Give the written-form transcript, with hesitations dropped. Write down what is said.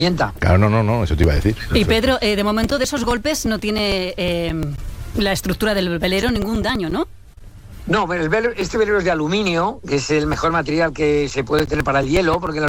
Claro, no, eso te iba a decir. Y Pedro, de momento de esos golpes no tiene la estructura del velero ningún daño, ¿no? No, pero este velero es de aluminio, que es el mejor material que se puede tener para el hielo, porque